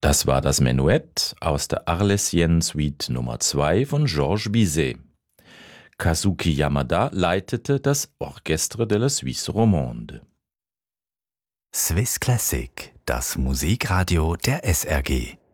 Das war das Menuett aus der Arlésienne Suite Nummer 2 von Georges Bizet. Kazuki Yamada leitete das Orchestre de la Suisse Romande. Swiss Classic, das Musikradio der SRG.